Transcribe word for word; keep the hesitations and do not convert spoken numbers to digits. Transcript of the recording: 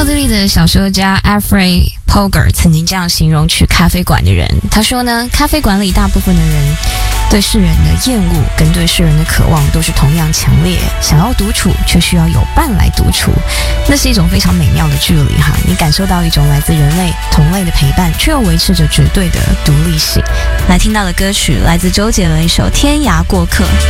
奥地利的小说家 Alfred Poger 曾经这样形容去咖啡馆的人，他说呢，咖啡馆里大部分的人对世人的厌恶跟对世人的渴望都是同样强烈，想要独处却需要有伴来独处，那是一种非常美妙的距离哈，你感受到一种来自人类同类的陪伴，却又维持着绝对的独立性。来听到的歌曲来自周杰伦一首《天涯过客》。